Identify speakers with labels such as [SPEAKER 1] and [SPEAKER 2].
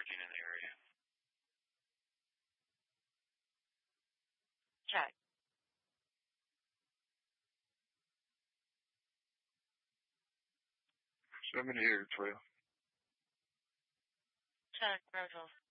[SPEAKER 1] charging in the area.
[SPEAKER 2] Check.
[SPEAKER 3] So I'm in here, 12.
[SPEAKER 2] Check, Virgil.